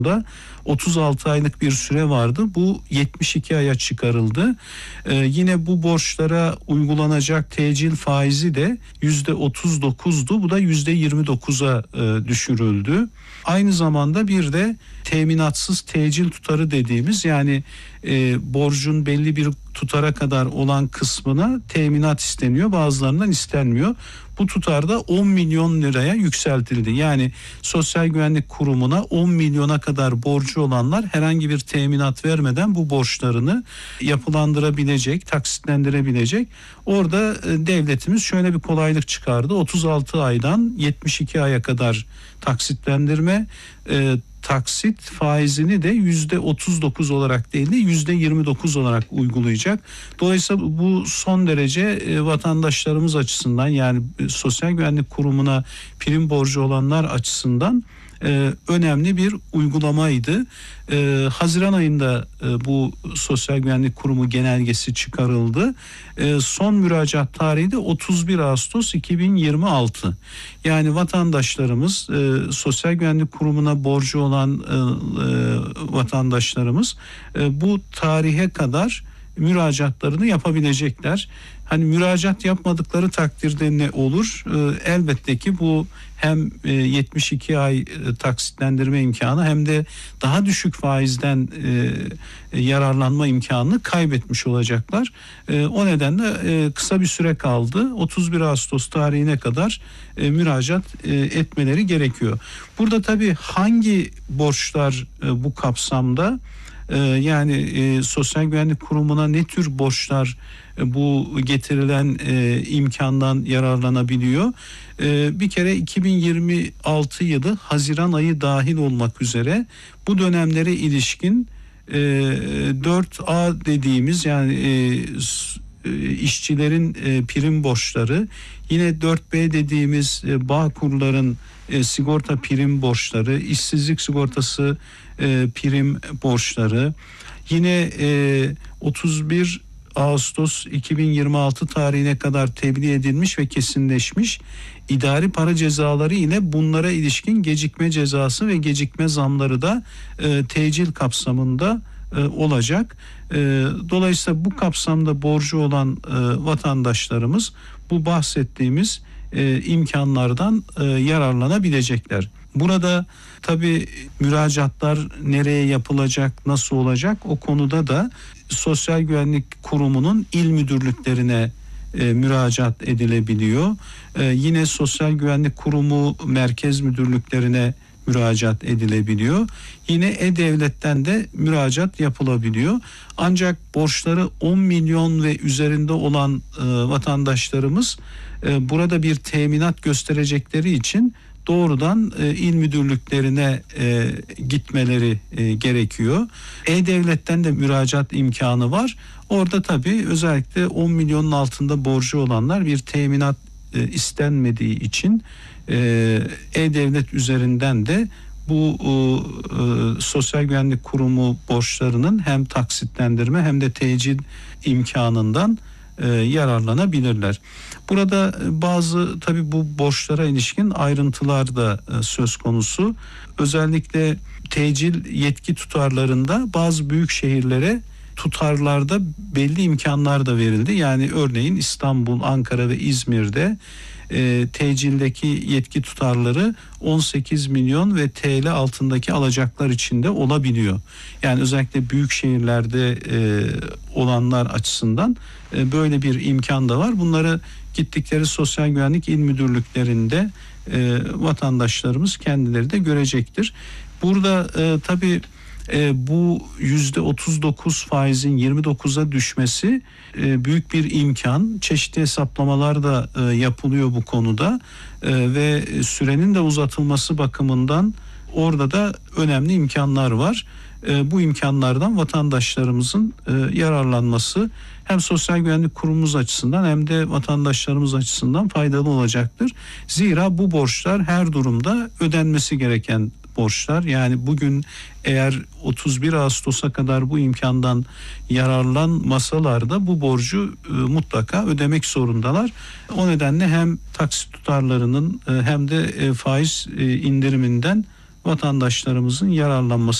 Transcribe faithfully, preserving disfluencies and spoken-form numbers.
da otuz altı aylık bir süre vardı. Bu yetmiş iki aya çıkarıldı. Ee, yine bu borçlara uygulanacak tecil faizi de yüzde otuz dokuzdu. Bu da yüzde yirmi dokuza e, düşürüldü. Aynı zamanda bir de teminatsız tecil tutarı dediğimiz, yani e, borcun belli bir tutara kadar olan kısmına teminat isteniyor, bazılarından istenmiyor. Bu tutarda on milyon liraya yükseltildi. Yani Sosyal Güvenlik Kurumu'na on milyona kadar borcu olanlar herhangi bir teminat vermeden bu borçlarını yapılandırabilecek, taksitlendirebilecek. Orada e, devletimiz şöyle bir kolaylık çıkardı. otuz altı aydan yetmiş iki aya kadar taksitlendirme, e, taksit faizini de yüzde otuz dokuz olarak değil de yüzde yirmi dokuz olarak uygulayacak. Dolayısıyla bu son derece e, vatandaşlarımız açısından, yani e, Sosyal Güvenlik Kurumu'na prim borcu olanlar açısından e, önemli bir uygulamaydı. E, Haziran ayında e, bu Sosyal Güvenlik Kurumu genelgesi çıkarıldı. E, son müracaat tarihi de otuz bir Ağustos iki bin yirmi altı. Yani vatandaşlarımız, e, Sosyal Güvenlik Kurumu'na borcu olan e, e, vatandaşlarımız e, bu tarihe kadar müracaatlarını yapabilecekler. Hani müracaat yapmadıkları takdirde ne olur? Ee, elbette ki bu hem e, yetmiş iki ay e, taksitlendirme imkanı hem de daha düşük faizden e, yararlanma imkanını kaybetmiş olacaklar. E, o nedenle e, kısa bir süre kaldı. otuz bir Ağustos tarihine kadar e, müracaat e, etmeleri gerekiyor. Burada tabii hangi borçlar e, bu kapsamda? Yani e, Sosyal Güvenlik Kurumu'na ne tür borçlar e, bu getirilen e, imkandan yararlanabiliyor? E, bir kere iki bin yirmi altı yılı Haziran ayı dahil olmak üzere bu dönemlere ilişkin e, dört A dediğimiz, yani e, işçilerin e, prim borçları, yine dört B dediğimiz e, Bağkurların e, sigorta prim borçları, işsizlik sigortası e, prim borçları, yine e, otuz bir Ağustos iki bin yirmi altı tarihine kadar tebliğ edilmiş ve kesinleşmiş idari para cezaları ile bunlara ilişkin gecikme cezası ve gecikme zamları da e, tecil kapsamında e, olacak. E, dolayısıyla bu kapsamda borcu olan e, vatandaşlarımız bu bahsettiğimiz e, imkanlardan e, yararlanabilecekler. Burada tabii müracaatlar nereye yapılacak, nasıl olacak, o konuda da Sosyal Güvenlik Kurumu'nun il müdürlüklerine e, müracaat edilebiliyor. E, yine Sosyal Güvenlik Kurumu merkez müdürlüklerine müracaat edilebiliyor. Yine E-Devlet'ten de müracaat yapılabiliyor. Ancak borçları on milyon ve üzerinde olan e, vatandaşlarımız e, burada bir teminat gösterecekleri için doğrudan e, il müdürlüklerine e, gitmeleri e, gerekiyor. E-Devlet'ten de müracaat imkanı var. Orada tabii özellikle on milyonun altında borcu olanlar bir teminat e, istenmediği için e, E-Devlet üzerinden de bu e, e, Sosyal Güvenlik Kurumu borçlarının hem taksitlendirme hem de tecil imkanından e, yararlanabilirler. Burada bazı tabii bu borçlara ilişkin ayrıntılar da e, söz konusu. Özellikle tecil yetki tutarlarında bazı büyük şehirlere tutarlarda belli imkanlar da verildi. Yani örneğin İstanbul, Ankara ve İzmir'de e, tecildeki yetki tutarları on sekiz milyon ve T L altındaki alacaklar içinde olabiliyor. Yani özellikle büyük şehirlerde e, olanlar açısından e, böyle bir imkan da var. Bunları gittikleri sosyal güvenlik il müdürlüklerinde e, vatandaşlarımız kendileri de görecektir. Burada e, tabii e, bu yüzde otuz dokuz faizin yirmi dokuza düşmesi e, büyük bir imkan. Çeşitli hesaplamalar da e, yapılıyor bu konuda e, ve sürenin de uzatılması bakımından orada da önemli imkanlar var. E, bu imkanlardan vatandaşlarımızın e, yararlanması hem Sosyal Güvenlik Kurumumuz açısından hem de vatandaşlarımız açısından faydalı olacaktır. Zira bu borçlar her durumda ödenmesi gereken borçlar. Yani bugün eğer otuz bir Ağustos'a kadar bu imkandan yararlanmasalar da bu borcu e, mutlaka ödemek zorundalar. O nedenle hem taksit tutarlarının e, hem de e, faiz e, indiriminden vatandaşlarımızın yararlanması